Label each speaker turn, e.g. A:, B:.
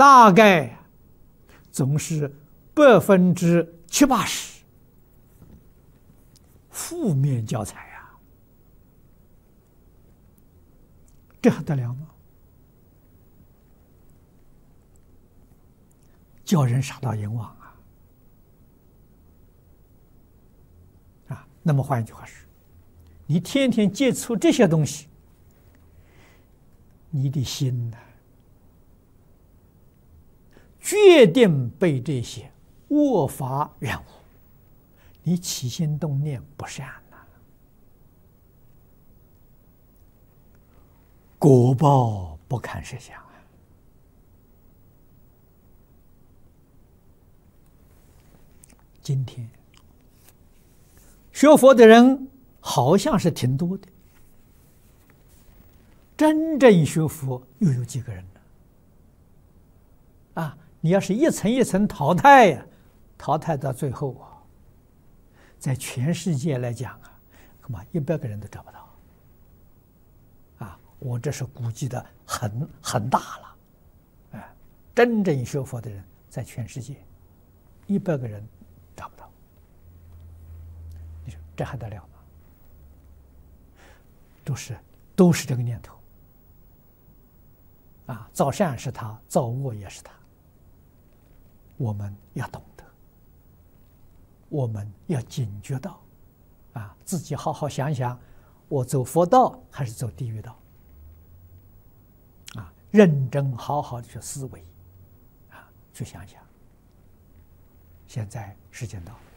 A: 大概总是70%-80%负面教材啊，这还得了吗？叫人傻到阎王啊！那么换一句话是，你天天接触这些东西，你的心呢，决定被这些恶法染污，你起心动念不善呐，果报不堪设想啊！今天学佛的人好像是挺多的，真正学佛又有几个人呢？啊，你要是一层一层淘汰呀，淘汰到最后啊，在全世界来讲啊，恐怕100个人都找不到。啊，我这是估计的很大了，哎，真正学佛的人在全世界100个人找不到，你说这还得了吗？都是这个念头啊，造善是他，造恶也是他。我们要懂得，我们要警觉到，啊，自己好好想想，我走佛道还是走地狱道？啊，认真好好的去思维，啊，去想想。现在时间到了。